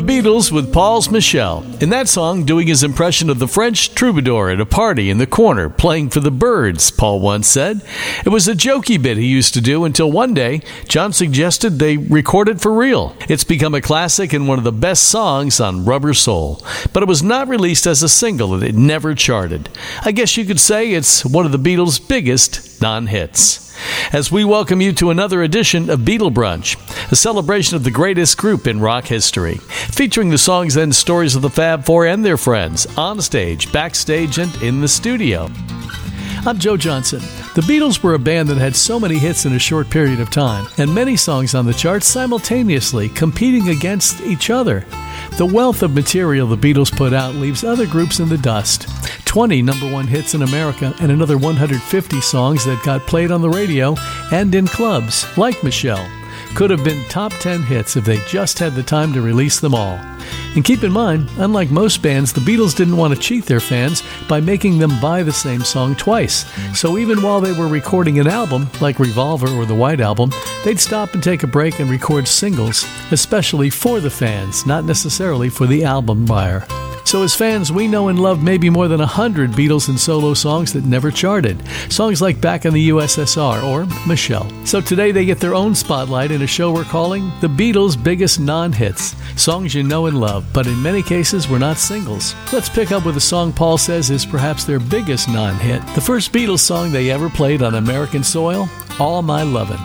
Beatles with Paul's Michel. In that song, doing his impression of the French troubadour at a party in the corner, playing for the birds, Paul once said. It was a jokey bit he used to do until one day, John suggested they record it for real. It's become a classic and one of the best songs on Rubber Soul. But it was not released as a single and it never charted. I guess you could say it's one of the Beatles' biggest non-hits. As we welcome you to another edition of Beatle Brunch, a celebration of the greatest group in rock history, featuring the songs and stories of the Fab Four and their friends, on stage, backstage, and in the studio. I'm Joe Johnson. The Beatles were a band that had so many hits in a short period of time, and many songs on the charts simultaneously, competing against each other. The wealth of material the Beatles put out leaves other groups in the dust. 20 number one hits in America and another 150 songs that got played on the radio and in clubs, like Michelle, could have been top 10 hits if they just had the time to release them all. And keep in mind, unlike most bands, the Beatles didn't want to cheat their fans by making them buy the same song twice. So even while they were recording an album, like Revolver or the White Album, they'd stop and take a break and record singles, especially for the fans, not necessarily for the album buyer. So as fans, we know and love maybe more than 100 Beatles and solo songs that never charted. Songs like Back in the USSR or Michelle. So today they get their own spotlight in a show we're calling The Beatles' Biggest Non-Hits. Songs you know and love, but in many cases were not singles. Let's pick up with a song Paul says is perhaps their biggest non-hit. The first Beatles song they ever played on American soil, All My Lovin'.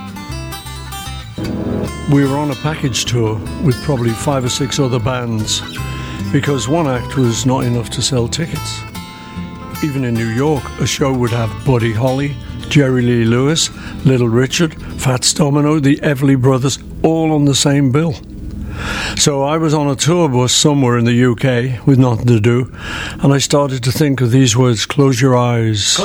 We were on a package tour with probably 5 or 6 other bands, because one act was not enough to sell tickets. Even in New York, a show would have Buddy Holly, Jerry Lee Lewis, Little Richard, Fats Domino, the Everly Brothers, all on the same bill. So I was on a tour bus somewhere in the UK with nothing to do, and I started to think of these words: close your eyes.